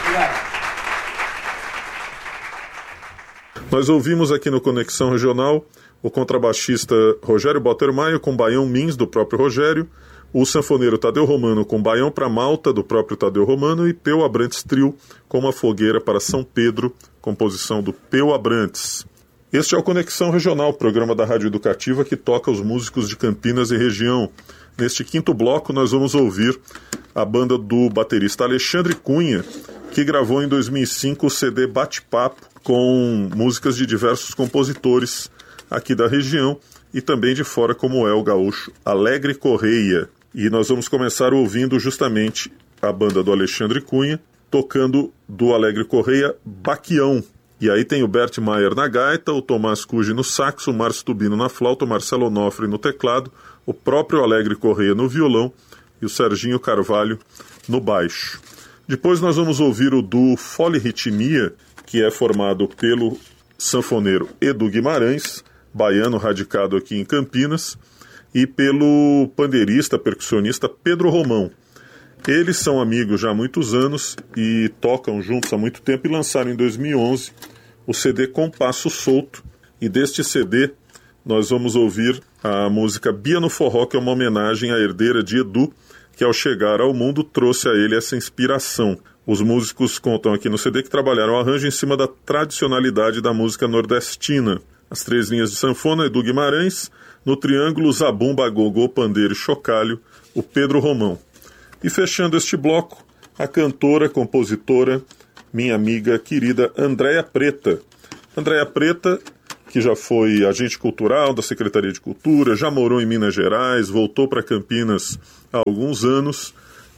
Nós ouvimos aqui no Conexão Regional o contrabaixista Rogério Bottermaio com Baião Mins, do próprio Rogério, o sanfoneiro Tadeu Romano com Baião para Malta, do próprio Tadeu Romano, e Peu Abrantes Trio com Uma Fogueira para São Pedro, composição do Peu Abrantes. Este é o Conexão Regional, programa da Rádio Educativa que toca os músicos de Campinas e região. Neste quinto bloco nós vamos ouvir a banda do baterista Alexandre Cunha, que gravou em 2005 o CD Bate-Papo com músicas de diversos compositores aqui da região e também de fora, como é o gaúcho Alegre Correia. E nós vamos começar ouvindo justamente a banda do Alexandre Cunha, tocando do Alegre Correia Baquião. E aí tem o Bert Maier na gaita, o Tomás Cuge no saxo, o Márcio Tubino na flauta, o Marcelo Onofre no teclado, o próprio Alegre Correia no violão e o Serginho Carvalho no baixo. Depois nós vamos ouvir o duo Folirritmia, que é formado pelo sanfoneiro Edu Guimarães, baiano radicado aqui em Campinas, e pelo pandeirista, percussionista Pedro Romão. Eles são amigos já há muitos anos e tocam juntos há muito tempo e lançaram em 2011 o CD Compasso Solto. E deste CD nós vamos ouvir a música Bia no Forró, que é uma homenagem à herdeira de Edu, que ao chegar ao mundo trouxe a ele essa inspiração. Os músicos contam aqui no CD que trabalharam o arranjo em cima da tradicionalidade da música nordestina. As três linhas de sanfona, Edu Guimarães, no triângulo, zabumba, gogô, pandeiro e chocalho, o Pedro Romão. E fechando este bloco, a cantora, compositora, minha amiga querida Andréia Preta. Andréia Preta, que já foi agente cultural da Secretaria de Cultura, já morou em Minas Gerais, voltou para Campinas há alguns anos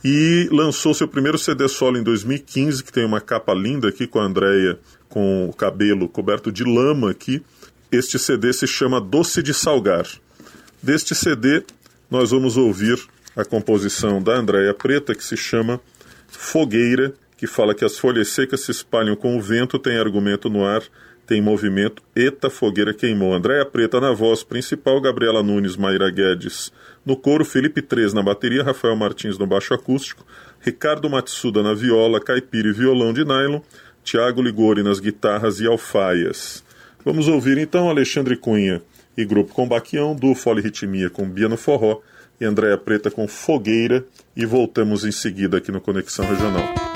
e lançou seu primeiro CD solo em 2015, que tem uma capa linda aqui com a Andréia, com o cabelo coberto de lama aqui. Este CD se chama Doce de Salgar. Deste CD, nós vamos ouvir a composição da Andréia Preta, que se chama Fogueira, que fala que as folhas secas se espalham com o vento, tem argumento no ar, tem movimento, eita, fogueira queimou. Andréia Preta na voz principal, Gabriela Nunes, Maíra Guedes no coro, Felipe Três na bateria, Rafael Martins no baixo acústico, Ricardo Matsuda na viola, caipira e violão de nylon, Tiago Ligori nas guitarras e alfaias. Vamos ouvir então Alexandre Cunha e Grupo com Baquião, do Folirritmia com Bia no Forró e Andréia Preta com Fogueira, e voltamos em seguida aqui no Conexão Regional.